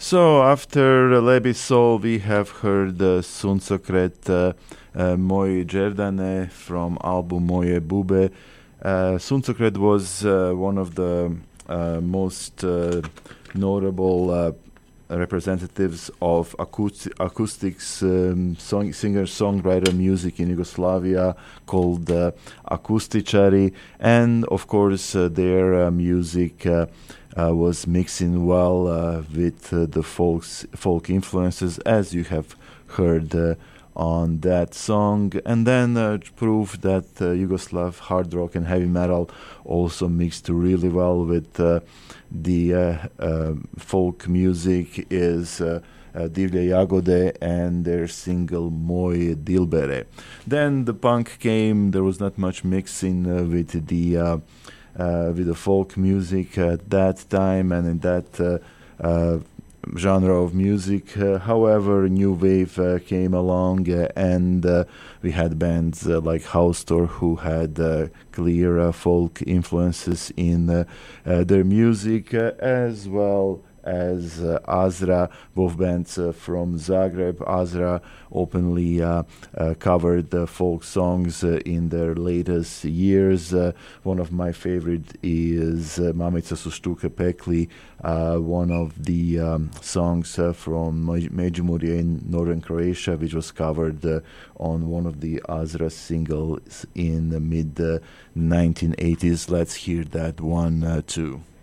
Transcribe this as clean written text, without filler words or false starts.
So after Lebi Sol, we have heard Suncokret Moje Đerdane from album Moje Bube. Suncokret was one of the most notable representatives of acoustics singer-songwriter music in Yugoslavia called Akustičari, and of course their music was mixing well with the folk influences, as you have heard on that song, and then proved that Yugoslav hard rock and heavy metal also mixed really well with the folk music is Divlje Jagode and their single Moje Dilbere. Then the punk came. There was not much mixing with the folk music at that time and in that genre of music. However, new wave came along, and we had bands like Haustor who had clear folk influences in their music, as well as Azra, both bands from Zagreb. Azra openly covered folk songs in their latest years. One of my favorite is Mamica su štuke pekli, one of the songs from Međimurje in northern Croatia, which was covered on one of the Azra singles in the mid 1980s. Let's hear that one too.